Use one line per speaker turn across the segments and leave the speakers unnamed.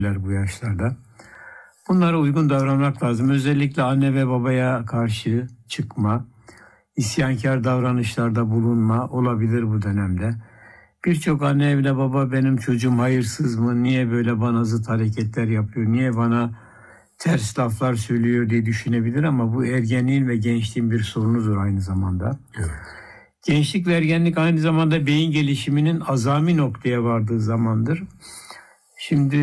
bu yaşlarda. Bunlara uygun davranmak lazım. Özellikle anne ve babaya karşı çıkma, isyankar davranışlarda bulunma olabilir bu dönemde. Birçok anne ve baba benim çocuğum hayırsız mı, niye böyle bana zıt hareketler yapıyor, niye bana ters laflar söylüyor diye düşünebilir ama bu ergenliğin ve gençliğin bir sorunudur aynı zamanda.
Evet.
Gençlik ve ergenlik aynı zamanda beyin gelişiminin azami noktaya vardığı zamandır. Şimdi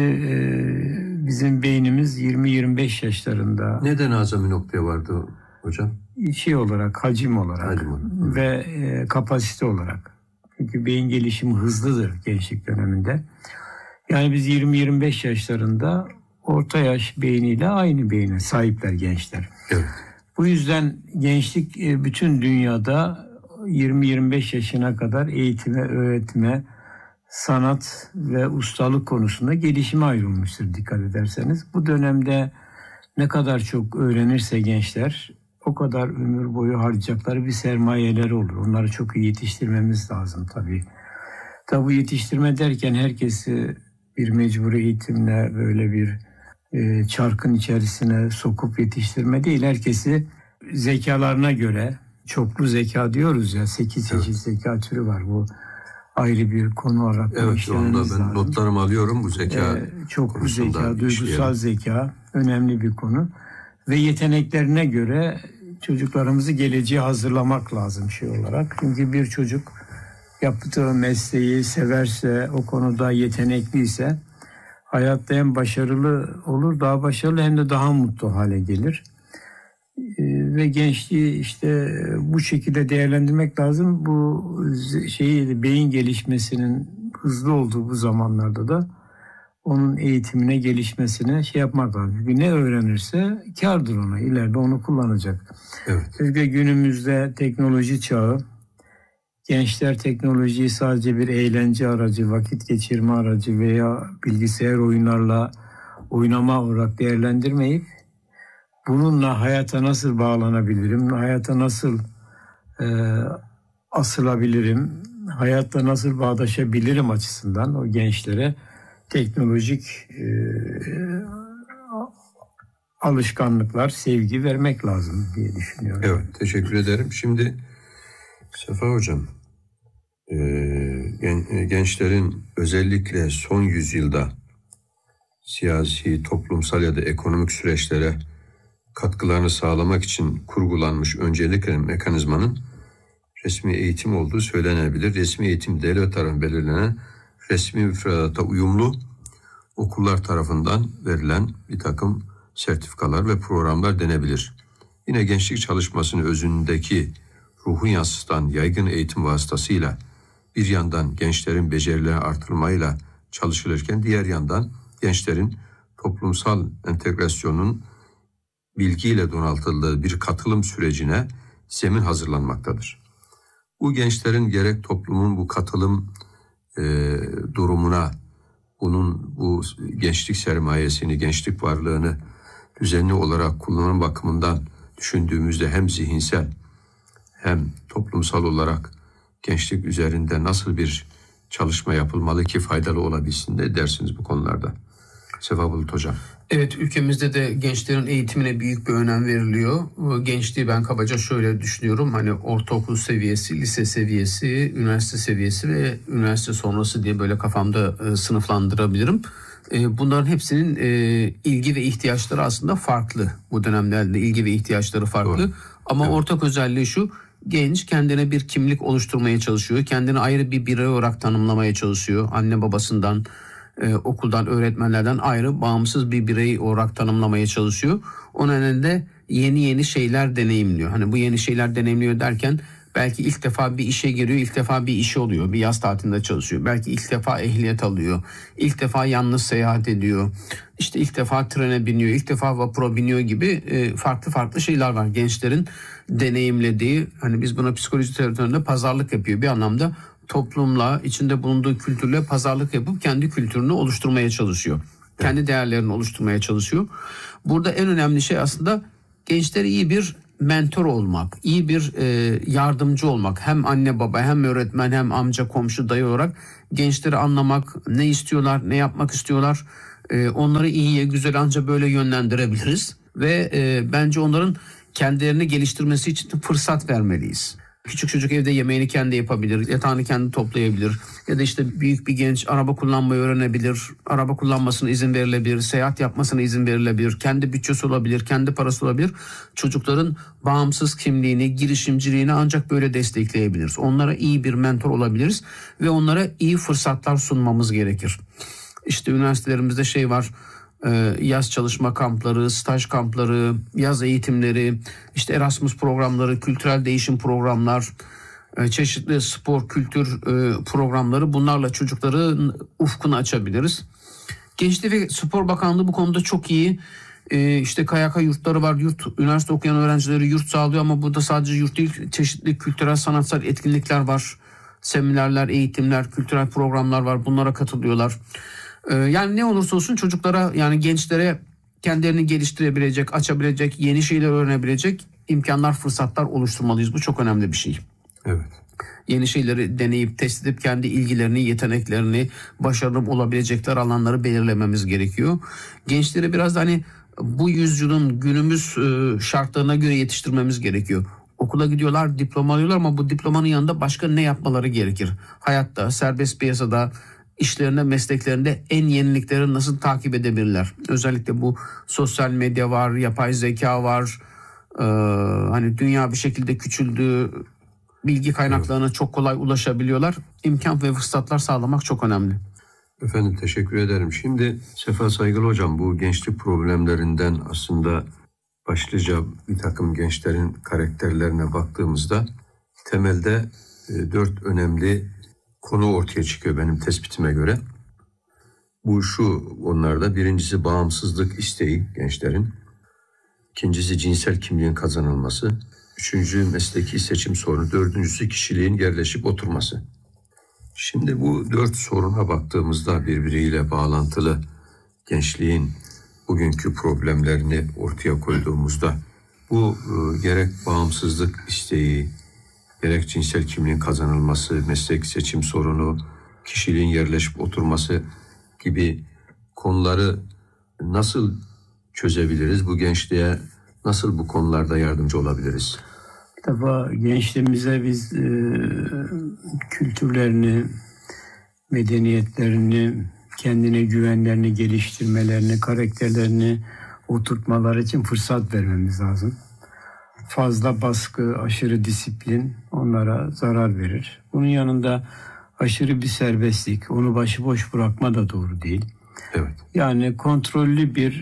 bizim beynimiz 20-25 yaşlarında.
Neden azami noktaya vardı hocam?
Hacim olarak ve kapasite olarak. Çünkü beyin gelişimi hızlıdır gençlik döneminde. Yani biz 20-25 yaşlarında orta yaş beyniyle aynı beyne sahipler gençler.
Evet.
Bu yüzden gençlik bütün dünyada 20-25 yaşına kadar eğitime, öğretime, sanat ve ustalık konusunda gelişime ayrılmıştır dikkat ederseniz. Bu dönemde ne kadar çok öğrenirse gençler o kadar ömür boyu harcayacakları bir sermayeleri olur. Onları çok iyi yetiştirmemiz lazım tabii. Tabii bu yetiştirme derken herkesi bir mecburi eğitimle böyle bir çarkın içerisine sokup yetiştirme değil. Herkesi zekalarına göre, çoklu zeka diyoruz ya, 8 çeşit zeka türü var. Bu ayrı bir konu olarak
işlememiz lazım. Ben notlarımı alıyorum bu zeka
çoklu zeka, duygusal zeka önemli bir konu. Ve yeteneklerine göre çocuklarımızı geleceğe hazırlamak lazım olarak. Çünkü bir çocuk yaptığı mesleği severse, o konuda yetenekliyse hayatta hem başarılı olur, daha başarılı hem de daha mutlu hale gelir. Ve gençliği bu şekilde değerlendirmek lazım. Bu beyin gelişmesinin hızlı olduğu bu zamanlarda da onun eğitimine, gelişmesine yapmak lazım. Çünkü ne öğrenirse kârdır ona. İleride onu kullanacak.
Evet.
Çünkü günümüzde teknoloji çağı. Gençler teknolojiyi sadece bir eğlence aracı, vakit geçirme aracı veya bilgisayar oyunlarla oynama olarak değerlendirmeyip bununla hayata nasıl bağlanabilirim, hayata nasıl asılabilirim, hayatta nasıl bağdaşabilirim açısından o gençlere teknolojik alışkanlıklar, sevgi vermek lazım diye düşünüyorum.
Evet, teşekkür ederim. Şimdi Sefa Hocam, gençlerin özellikle son yüzyılda siyasi, toplumsal ya da ekonomik süreçlere katkılarını sağlamak için kurgulanmış öncelikle mekanizmanın resmi eğitim olduğu söylenebilir. Resmi eğitim devlet tarafından belirlenen resmi müfredata uyumlu okullar tarafından verilen bir takım sertifikalar ve programlar denebilir. Yine gençlik çalışmasının özündeki ruhu yansıtan yaygın eğitim vasıtasıyla bir yandan gençlerin becerileri artırılmayla çalışılırken diğer yandan gençlerin toplumsal entegrasyonun bilgiyle donatıldığı bir katılım sürecine zemin hazırlanmaktadır. Bu gençlerin gerek toplumun bu katılım durumuna, bu gençlik sermayesini, gençlik varlığını düzenli olarak kullanım bakımından düşündüğümüzde hem zihinsel hem toplumsal olarak gençlik üzerinde nasıl bir çalışma yapılmalı ki faydalı olabilsin, ne dersiniz bu konularda? Sefa Bulut Hocam.
Evet, ülkemizde de gençlerin eğitimine büyük bir önem veriliyor. Gençliği ben kabaca şöyle düşünüyorum. Hani ortaokul seviyesi, lise seviyesi, üniversite seviyesi ve üniversite sonrası diye böyle kafamda sınıflandırabilirim. Bunların hepsinin ilgi ve ihtiyaçları aslında farklı. Bu dönemlerde ilgi ve ihtiyaçları farklı. Doğru. Ama evet, ortak özelliği şu: genç kendine bir kimlik oluşturmaya çalışıyor. Kendini ayrı bir birey olarak tanımlamaya çalışıyor. Anne babasından, okuldan, öğretmenlerden ayrı, bağımsız bir birey olarak tanımlamaya çalışıyor. O nedenle yeni şeyler deneyimliyor. Hani bu yeni şeyler deneyimliyor derken belki ilk defa bir işe giriyor, ilk defa bir işi oluyor, bir yaz tatilinde çalışıyor. Belki ilk defa ehliyet alıyor, ilk defa yalnız seyahat ediyor. İşte ilk defa trene biniyor, ilk defa vapura biniyor gibi farklı şeyler var. Gençlerin deneyimlediği, hani biz buna psikoloji teorilerinde pazarlık yapıyor. Bir anlamda toplumla, içinde bulunduğu kültürle pazarlık yapıp kendi kültürünü oluşturmaya çalışıyor. Kendi değerlerini oluşturmaya çalışıyor. Burada en önemli şey aslında gençlere iyi bir mentor olmak, iyi bir yardımcı olmak. Hem anne baba, hem öğretmen, hem amca, komşu, dayı olarak gençleri anlamak, ne istiyorlar, ne yapmak istiyorlar, Onları iyiye, güzel ancak böyle yönlendirebiliriz ve bence onların kendilerini geliştirmesi için fırsat vermeliyiz. Küçük çocuk evde yemeğini kendi yapabilir, yatağını kendi toplayabilir ya da işte büyük bir genç araba kullanmayı öğrenebilir, araba kullanmasına izin verilebilir, seyahat yapmasına izin verilebilir, kendi bütçesi olabilir, kendi parası olabilir. Çocukların bağımsız kimliğini, girişimciliğini ancak böyle destekleyebiliriz. Onlara iyi bir mentor olabiliriz ve onlara iyi fırsatlar sunmamız gerekir. İşte üniversitelerimizde var, yaz çalışma kampları, staj kampları, yaz eğitimleri, işte Erasmus programları, kültürel değişim programlar, çeşitli spor, kültür programları, bunlarla çocukların ufkunu açabiliriz. Gençlik ve Spor Bakanlığı bu konuda çok iyi. İşte KYK yurtları var. Üniversite okuyan öğrencileri yurt sağlıyor ama burada sadece yurt değil, çeşitli kültürel, sanatsal etkinlikler var. Seminerler, eğitimler, kültürel programlar var. Bunlara katılıyorlar. Yani ne olursa olsun çocuklara, yani gençlere kendilerini geliştirebilecek, açabilecek, yeni şeyler öğrenebilecek imkanlar, fırsatlar oluşturmalıyız. Bu çok önemli bir şey.
Evet.
Yeni şeyleri deneyip, test edip kendi ilgilerini, yeteneklerini, başarılı olabilecekler alanları belirlememiz gerekiyor. Gençleri biraz da bu yüzyılın günümüz şartlarına göre yetiştirmemiz gerekiyor. Okula gidiyorlar, diploma alıyorlar ama bu diplomanın yanında başka ne yapmaları gerekir? Hayatta, serbest piyasada, işlerinde, mesleklerinde en yenilikleri nasıl takip edebilirler? Özellikle bu sosyal medya var, yapay zeka var. Dünya bir şekilde küçüldü. Bilgi kaynaklarına çok kolay ulaşabiliyorlar. İmkan ve fırsatlar sağlamak çok önemli.
Efendim teşekkür ederim. Şimdi Sefa Saygılı Hocam, bu gençlik problemlerinden aslında başlıca bir takım gençlerin karakterlerine baktığımızda temelde 4 önemli konu ortaya çıkıyor benim tespitime göre. Bu onlarda: birincisi bağımsızlık isteği gençlerin, ikincisi cinsel kimliğin kazanılması, üçüncü mesleki seçim sorunu, dördüncüsü kişiliğin yerleşip oturması. Şimdi bu 4 soruna baktığımızda birbiriyle bağlantılı gençliğin bugünkü problemlerini ortaya koyduğumuzda bu gerek bağımsızlık isteği, gerek cinsel kimliğin kazanılması, meslek seçim sorunu, kişiliğin yerleşip oturması gibi konuları nasıl çözebiliriz? Bu gençliğe nasıl bu konularda yardımcı olabiliriz?
Tabii gençliğimize biz kültürlerini, medeniyetlerini, kendine güvenlerini geliştirmelerini, karakterlerini oturtmaları için fırsat vermemiz lazım. Fazla baskı, aşırı disiplin onlara zarar verir. Bunun yanında aşırı bir serbestlik, onu başıboş bırakma da doğru değil.
Evet.
Yani kontrollü bir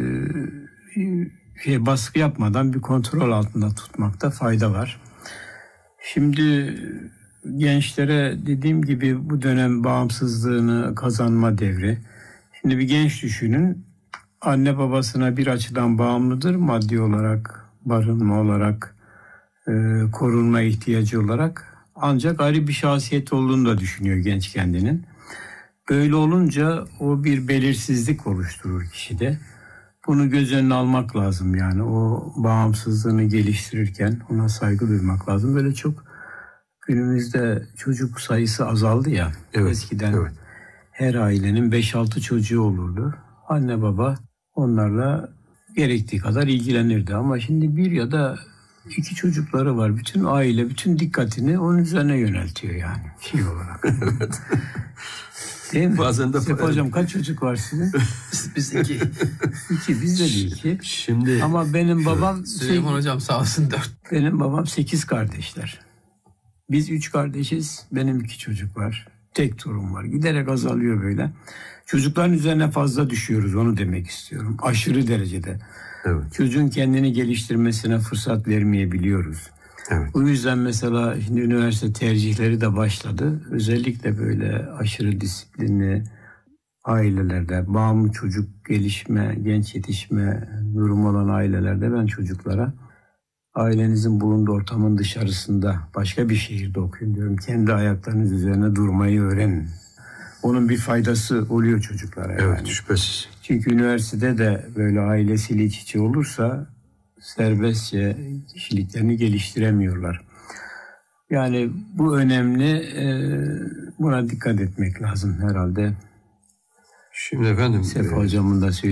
baskı yapmadan bir kontrol altında tutmakta fayda var. Şimdi gençlere dediğim gibi bu dönem bağımsızlığını kazanma devri. Şimdi bir genç düşünün, anne babasına bir açıdan bağımlıdır, maddi olarak, barınma olarak, korunma ihtiyacı olarak. Ancak ayrı bir şahsiyet olduğunu da düşünüyor genç kendinin. Böyle olunca o bir belirsizlik oluşturur kişide. Bunu göz önüne almak lazım, yani o bağımsızlığını geliştirirken ona saygı duymak lazım. Böyle çok günümüzde çocuk sayısı azaldı ya.
Evet,
eskiden
evet.
Her ailenin 5-6 çocuğu olurdu. Anne baba onlarla gerektiği kadar ilgilenirdi. Ama şimdi 1 ya da 2 çocukları var. Bütün aile bütün dikkatini onun üzerine yöneltiyor yani olarak. Değil mi?
Bazen de
Hocam kaç çocuk var sizin?
Biz 2.
2, bizde de 2.
Şimdi
ama benim babam
Süleyman Hocam sağ olsun 4.
Benim babam 8 kardeşler. Biz 3 kardeşiz. Benim 2 çocuk var. Tek torun var. Giderek azalıyor böyle. Çocukların üzerine fazla düşüyoruz, onu demek istiyorum. Aşırı derecede.
Evet.
Çocuğun kendini geliştirmesine fırsat vermeyebiliyoruz.
Evet.
O yüzden mesela şimdi üniversite tercihleri de başladı. Özellikle böyle aşırı disiplinli ailelerde, bağımlı çocuk gelişme, genç yetişme durumu olan ailelerde ben çocuklara ailenizin bulunduğu ortamın dışarısında başka bir şehirde okuyun diyorum. Kendi ayaklarınız üzerine durmayı öğrenin. Onun bir faydası oluyor çocuklara.
Evet,
yani.
Şüphesiz.
Çünkü üniversitede de böyle ailesiyle iç içe olursa serbestçe kişiliklerini geliştiremiyorlar. Yani bu önemli. Buna dikkat etmek lazım herhalde.
Şimdi efendim
Sefa Hocam'ın da söylediği